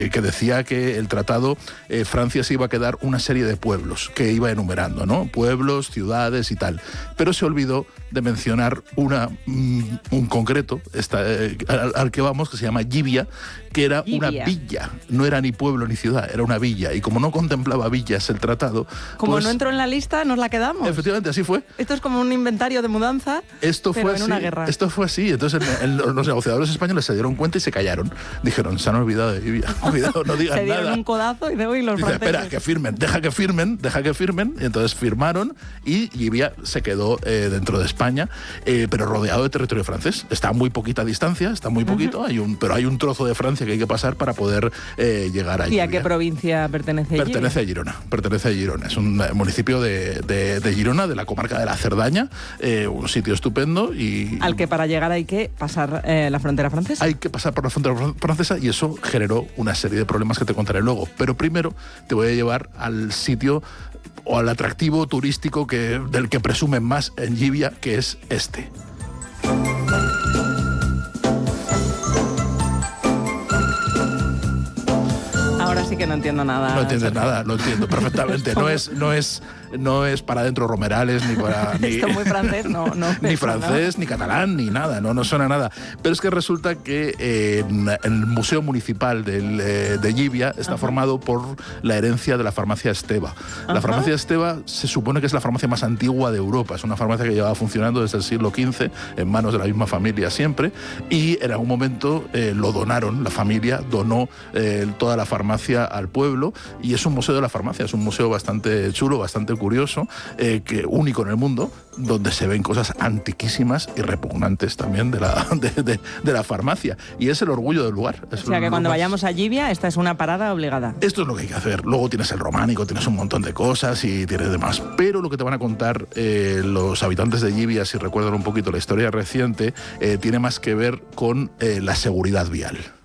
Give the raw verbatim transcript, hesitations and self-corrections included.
que decía que el tratado, eh, Francia se iba a quedar una serie de pueblos que iba enumerando, ¿no? Pueblos, ciudades y tal. Pero se olvidó de mencionar una, mm, un concreto esta, eh, al, al que vamos, que se llama Llivia, que era Llivia. una villa. No era ni pueblo ni ciudad, era una villa. Y como no contemplaba villas el tratado... Como pues, no entró en la lista, nos la quedamos. Efectivamente, así fue. Esto es como un inventario de mudanza, Esto pero fue en así, una guerra. Esto fue así. Entonces el, el, los negociadores españoles se dieron cuenta y se callaron. Dijeron, se han olvidado de Llivia. Cuidado, no digan Se dieron nada. un codazo y de hoy los Dice, franceses. espera, que firmen, deja que firmen, deja que firmen. Y entonces firmaron y Llivia se quedó eh, dentro de España, eh, pero rodeado de territorio francés. Está a muy poquita distancia, está muy poquito, uh-huh. hay un, pero hay un trozo de Francia que hay que pasar para poder eh, llegar a Llivia. ¿Y a qué provincia pertenece Llivia? Pertenece a Girona, pertenece a Girona. Es un municipio de, de, de Girona, de la comarca de la Cerdaña, eh, un sitio estupendo y... Al que para llegar hay que pasar eh, la frontera francesa. Hay que pasar por la frontera francesa y eso generó una serie de problemas que te contaré luego. Pero primero te voy a llevar al sitio o al atractivo turístico que, del que presumen más en Llivia, que es este. Ahora sí que no entiendo nada. No entiendes nada, lo entiendo perfectamente. No es, no es, no es para adentro Romerales, ni para... Ni, Esto muy francés, no. no ni francés, ¿no? Ni catalán, ni nada, no, no suena nada. Pero es que resulta que eh, en el Museo Municipal del, eh, de Llivia está Ajá. formado por la herencia de la farmacia Esteva. Ajá. La farmacia Esteva se supone que es la farmacia más antigua de Europa. Es una farmacia que llevaba funcionando desde el siglo quince, en manos de la misma familia siempre, y en algún momento eh, lo donaron, la familia donó eh, toda la farmacia al pueblo, y es un museo de la farmacia, es un museo bastante chulo, bastante curioso, eh, que único en el mundo, donde se ven cosas antiquísimas y repugnantes también de la, de, de, de la farmacia, y es el orgullo del lugar. Es o sea que cuando más... vayamos a Llivia, esta es una parada obligada. Esto es lo que hay que hacer. Luego tienes el románico, tienes un montón de cosas y tienes demás, pero lo que te van a contar eh, los habitantes de Llivia, si recuerdan un poquito la historia reciente, eh, tiene más que ver con eh, la seguridad vial.